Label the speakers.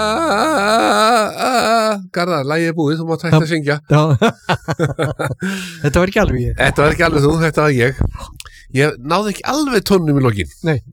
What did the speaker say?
Speaker 1: Garðar, lagið er búið, þú mátt hægt að syngja.
Speaker 2: Þetta var ekki alveg ég.
Speaker 1: Þetta var ekki alveg þú, þetta var ég. Ég náði ekki alveg tónum í lokin.
Speaker 2: Nei.